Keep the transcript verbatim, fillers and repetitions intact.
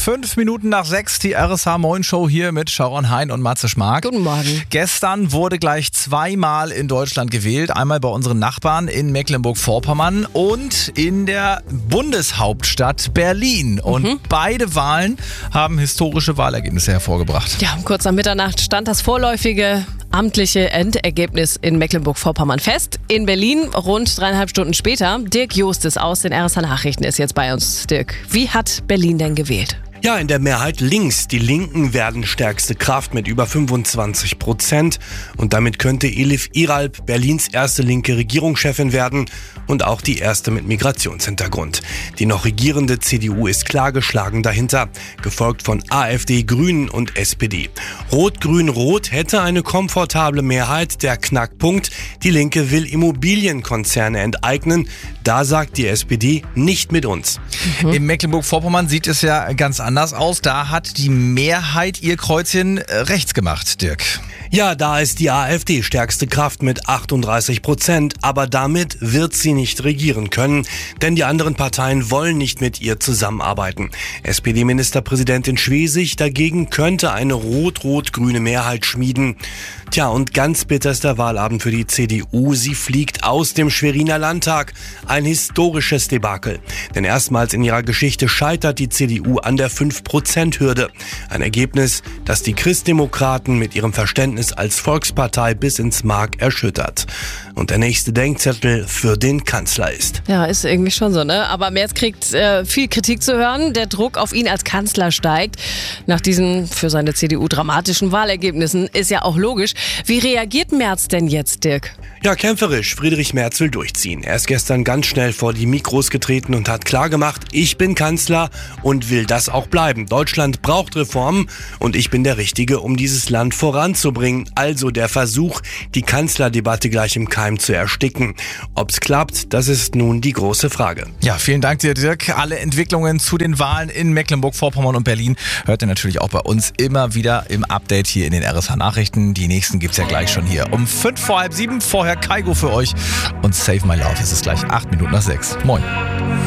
Fünf Minuten nach sechs, die R S H Moin Show hier mit Sharon Hein und Matze Schmark. Guten Morgen. Gestern wurde gleich zweimal in Deutschland gewählt. Einmal bei unseren Nachbarn in Mecklenburg-Vorpommern und in der Bundeshauptstadt Berlin. Und mhm. beide Wahlen haben historische Wahlergebnisse hervorgebracht. Ja, um kurz nach Mitternacht stand das vorläufige amtliche Endergebnis in Mecklenburg-Vorpommern fest. In Berlin rund dreieinhalb Stunden später. Dirk Justes aus den R S H Nachrichten ist jetzt bei uns. Dirk, wie hat Berlin denn gewählt? Ja, in der Mehrheit links. Die Linken werden stärkste Kraft mit über fünfundzwanzig Prozent. Und damit könnte Elif Iralp Berlins erste linke Regierungschefin werden und auch die erste mit Migrationshintergrund. Die noch regierende C D U ist klar geschlagen dahinter, gefolgt von AfD, Grünen und S P D. Rot-Grün-Rot hätte eine komfortable Mehrheit. Der Knackpunkt: die Linke will Immobilienkonzerne enteignen. Da sagt die S P D nicht mit uns. Mhm. In Mecklenburg-Vorpommern sieht es ja ganz anders aus. Da hat die Mehrheit ihr Kreuzchen rechts gemacht, Dirk. Ja, da ist die AfD stärkste Kraft mit achtunddreißig Prozent, aber damit wird sie nicht regieren können, denn die anderen Parteien wollen nicht mit ihr zusammenarbeiten. S P D-Ministerpräsidentin Schwesig dagegen könnte eine rot-rot-grüne Mehrheit schmieden. Tja, und ganz bitter ist der Wahlabend für die C D U. Sie fliegt aus dem Schweriner Landtag. Ein historisches Debakel. Denn erstmals in ihrer Geschichte scheitert die C D U an der fünf Prozent Hürde. Ein Ergebnis, das die Christdemokraten mit ihrem Verständnis als Volkspartei bis ins Mark erschüttert. Und der nächste Denkzettel für den Kanzler ist. Ja, ist irgendwie schon so, ne? Aber Merz kriegt äh, viel Kritik zu hören. Der Druck auf ihn als Kanzler steigt. Nach diesen für seine C D U dramatischen Wahlergebnissen ist ja auch logisch. Wie reagiert Merz denn jetzt, Dirk? Ja, kämpferisch. Friedrich Merz will durchziehen. Er ist gestern ganz schnell vor die Mikros getreten und hat klargemacht, ich bin Kanzler und will das auch bleiben. Deutschland braucht Reformen und ich bin der Richtige, um dieses Land voranzubringen. Also der Versuch, die Kanzlerdebatte gleich im Keim zu ersticken. Ob's klappt, das ist nun die große Frage. Ja, vielen Dank dir, Dirk. Alle Entwicklungen zu den Wahlen in Mecklenburg-Vorpommern und Berlin hört ihr natürlich auch bei uns immer wieder im Update hier in den R S H Nachrichten. Die nächsten gibt's ja gleich schon hier. Um fünf vor halb sieben, vorher Kaigo für euch und Save My Love. Es ist gleich acht Minuten nach sechs. Moin.